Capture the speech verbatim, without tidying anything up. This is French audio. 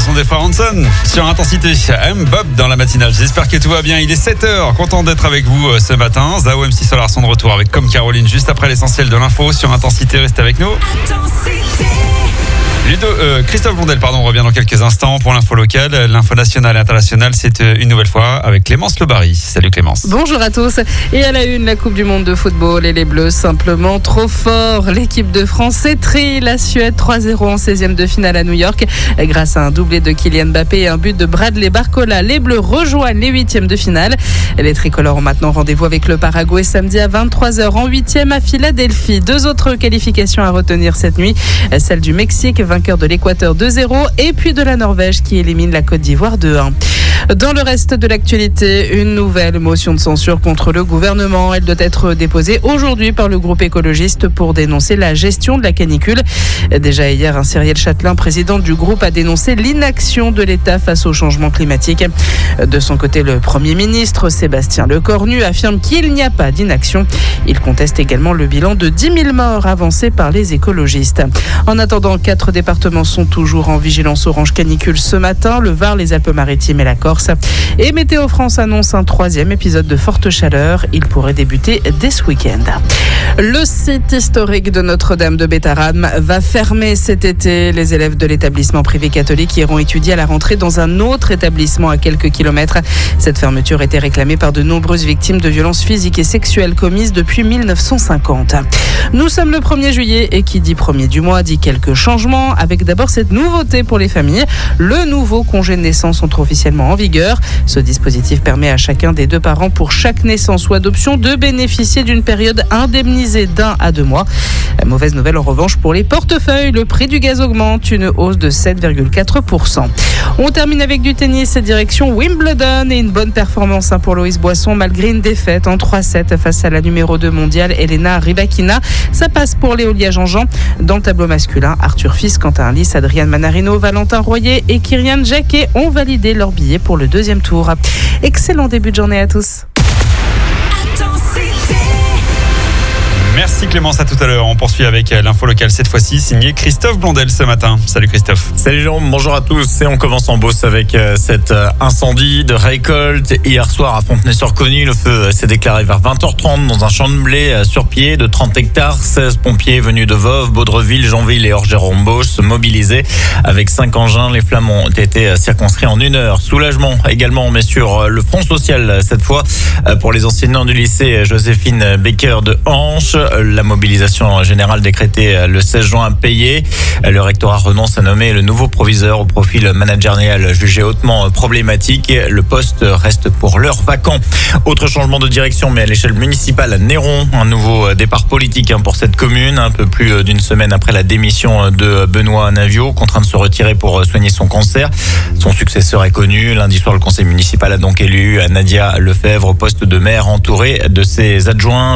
son des frères Hanson sur Intensité. M. Bob dans la matinale. J'espère que tout va bien. Il est sept heures. Content d'être avec vous ce matin. Zao, M C Solar sont de retour avec Comme Caroline juste après l'essentiel de l'info sur Intensité. Restez avec nous. Intensité. Ludo, euh, Christophe Blondel, pardon, revient dans quelques instants pour l'info locale. L'info nationale et internationale, c'est une nouvelle fois avec Clémence Lebary. Salut Clémence. Bonjour à tous. Et à la une, la Coupe du Monde de football et les Bleus simplement trop forts. L'équipe de France étrie la Suède trois zéro en seizième de finale à New York. Grâce à un doublé de Kylian Mbappé et un but de Bradley Barcola, les Bleus rejoignent les huitièmes de finale. Les tricolores ont maintenant rendez-vous avec le Paraguay samedi à vingt-trois heures en huitième à Philadelphie. Deux autres qualifications à retenir cette nuit. Celle du Mexique, vainqueur de l'Équateur deux zéro, et puis de la Norvège qui élimine la Côte d'Ivoire deux un. Dans le reste de l'actualité, une nouvelle motion de censure contre le gouvernement. Elle doit être déposée aujourd'hui par le groupe écologiste pour dénoncer la gestion de la canicule. Déjà hier, un Cyrielle Châtelain, président du groupe, a dénoncé l'inaction de l'État face au changement climatique. De son côté, le Premier ministre, Sébastien Lecornu, affirme qu'il n'y a pas d'inaction. Il conteste également le bilan de dix mille morts avancé par les écologistes. En attendant, quatre départements sont toujours en vigilance orange canicule ce matin. Le Var, les Alpes-Maritimes et la Corse. Et Météo France annonce un troisième épisode de forte chaleur. Il pourrait débuter dès ce week-end. Le site historique de Notre-Dame de Bétharram va fermer cet été. Les élèves de l'établissement privé catholique iront étudier à la rentrée dans un autre établissement à quelques kilomètres. Cette fermeture était réclamée par de nombreuses victimes de violences physiques et sexuelles commises depuis mille neuf cent cinquante. Nous sommes le premier juillet et qui dit premier du mois dit quelques changements, avec d'abord cette nouveauté pour les familles. Le nouveau congé de naissance entre officiellement en vigueur. Ce dispositif permet à chacun des deux parents pour chaque naissance ou adoption de bénéficier d'une période indemnisée d'un à deux mois. Mauvaise nouvelle en revanche pour les portefeuilles. Le prix du gaz augmente, une hausse de sept virgule quatre pour cent. On termine avec du tennis, direction Wimbledon et une bonne performance pour Loïs Boisson malgré une défaite en trois sept face à la numéro deux mondiale Elena Rybakina. Ça passe pour Léolia Jean-Jean. Dans le tableau masculin, Arthur Fils, Quentin Alice, Adrian Manarino, Valentin Royer et Kyrian Jacquet ont validé leur billet pour le deuxième tour. Excellent début de journée à tous. Merci Clémence, à tout à l'heure. On poursuit avec l'info locale cette fois-ci, signé Christophe Blondel ce matin. Salut Christophe. Salut Jérôme, bonjour à tous. Et on commence en Beauce avec cet incendie de récolte. Hier soir à Fontenay-sur-Cogny, le feu s'est déclaré vers vingt heures trente dans un champ de blé sur pied de trente hectares. seize pompiers venus de Voves, Baudreville, Jeanville et Orgères-Rombauche se mobilisaient. Avec cinq engins, les flammes ont été circonscrits en une heure. Soulagement également, mais sur le front social cette fois, pour les enseignants du lycée Joséphine Becker de Hanche. La mobilisation générale décrétée le seize juin payée. Le rectorat renonce à nommer le nouveau proviseur au profil managérial jugé hautement problématique. Le poste reste pour l'heure vacant. Autre changement de direction, mais à l'échelle municipale à Néron. Un nouveau départ politique pour cette commune. Un peu plus d'une semaine après la démission de Benoît Naviot, contraint de se retirer pour soigner son cancer. Son successeur est connu. Lundi soir, le conseil municipal a donc élu Nadia Lefebvre au poste de maire, entourée de ses adjoints.